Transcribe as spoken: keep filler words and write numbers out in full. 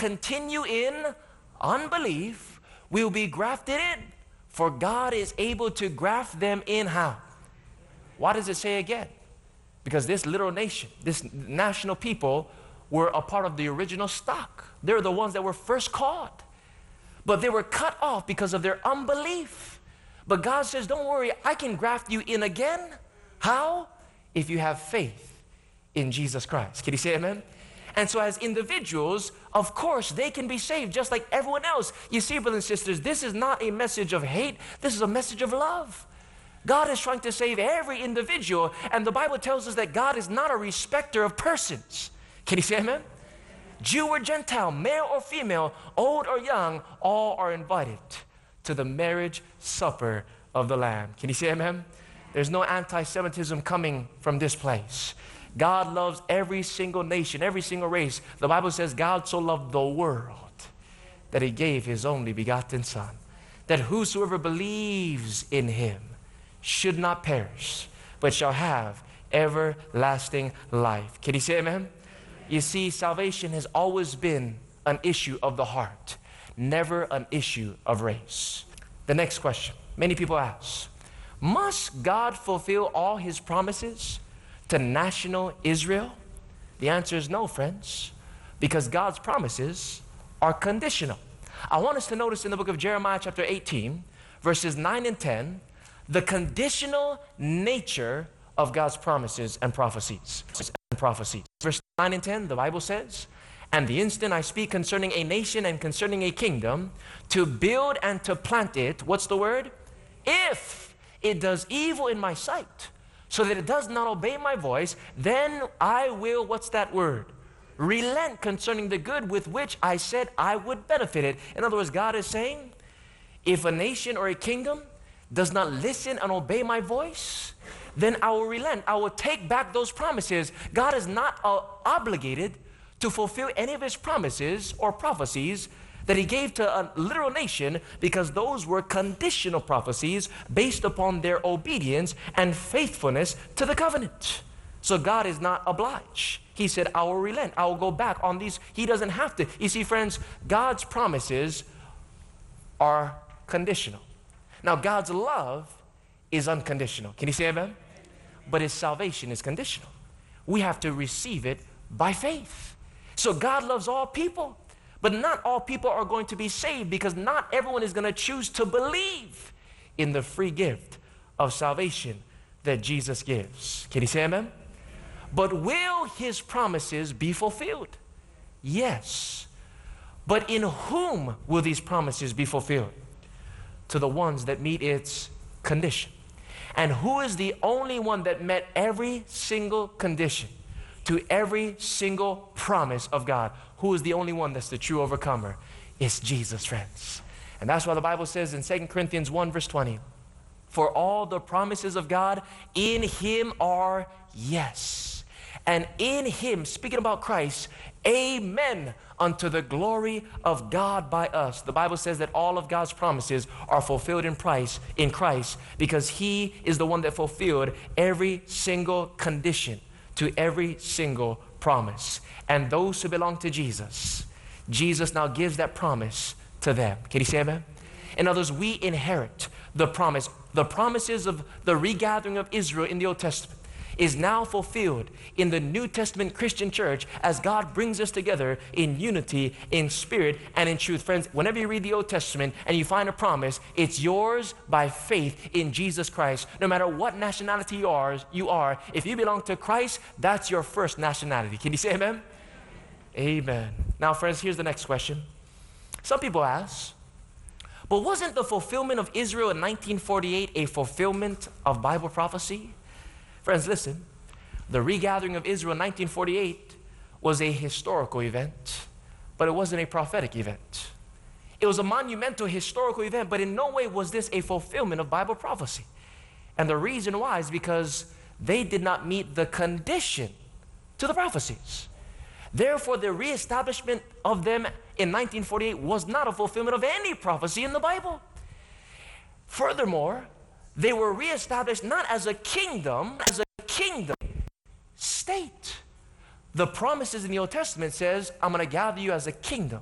continue in unbelief will be grafted in. For God is able to graft them in how? Why does it say again? Because this little nation, this national people were a part of the original stock. They're the ones that were first called. But they were cut off because of their unbelief. But God says, don't worry, I can graft you in again. How? If you have faith in Jesus Christ. Can you say amen? And so as individuals, of course, they can be saved just like everyone else. You see, brothers and sisters, this is not a message of hate. This is a message of love. God is trying to save every individual. And the Bible tells us that God is not a respecter of persons. Can you say amen? Jew or Gentile, male or female, old or young, all are invited to the marriage supper of the Lamb. Can you say amen? There's no anti-Semitism coming from this place. God loves every single nation, every single race. The Bible says God so loved the world that he gave his only begotten Son, that whosoever believes in him should not perish, but shall have everlasting life. Can you say amen? You see, salvation has always been an issue of the heart, never an issue of race. The next question, many people ask, must God fulfill all his promises to national Israel? The answer is no, friends, because God's promises are conditional. I want us to notice in the book of Jeremiah chapter eighteen, verses nine and ten, the conditional nature of God's promises and prophecies. And prophecies. Verse nine and ten, the Bible says, and the instant I speak concerning a nation and concerning a kingdom, to build and to plant it, what's the word? If it does evil in my sight, so that it does not obey my voice, then I will, what's that word? Relent concerning the good with which I said I would benefit it. In other words, God is saying, if a nation or a kingdom does not listen and obey my voice, then I will relent. I will take back those promises. God is not uh, obligated to fulfill any of his promises or prophecies that he gave to a literal nation, because those were conditional prophecies based upon their obedience and faithfulness to the covenant. So God is not obliged. He said, I will relent. I will go back on these. He doesn't have to. You see, friends, God's promises are conditional. Now, God's love is unconditional. Can you say amen? But his salvation is conditional. We have to receive it by faith. So God loves all people. But not all people are going to be saved, because not everyone is going to choose to believe in the free gift of salvation that Jesus gives. Can you say amen? But will his promises be fulfilled? Yes. But in whom will these promises be fulfilled? To the ones that meet its condition. And who is the only one that met every single condition to every single promise of God? Who is the only one that's the true overcomer? It's Jesus, friends. And that's why the Bible says in Second Corinthians one verse twenty, for all the promises of God in him are yes. And in him, speaking about Christ, amen, unto the glory of God by us. The Bible says that all of God's promises are fulfilled in Christ, in Christ, because he is the one that fulfilled every single condition to every single promise. And those who belong to Jesus, Jesus now gives that promise to them. Can you say amen? In other words, we inherit the promise. The promises of the regathering of Israel in the Old Testament is now fulfilled in the New Testament Christian church as God brings us together in unity, in spirit, and in truth. Friends, whenever you read the Old Testament and you find a promise, it's yours by faith in Jesus Christ. No matter what nationality you are, you are, if you belong to Christ, that's your first nationality. Can you say amen? Amen. Now, friends, here's the next question. Some people ask, but wasn't the fulfillment of Israel in nineteen forty-eight a fulfillment of Bible prophecy? Friends, listen, the regathering of Israel in nineteen forty-eight was a historical event, but it wasn't a prophetic event. It was a monumental historical event, but in no way was this a fulfillment of Bible prophecy. And the reason why is because they did not meet the condition to the prophecies. Therefore, the reestablishment of them in nineteen forty-eight was not a fulfillment of any prophecy in the Bible. Furthermore, they were reestablished not as a kingdom, as a kingdom state. The promises in the Old Testament says, I'm going to gather you as a kingdom.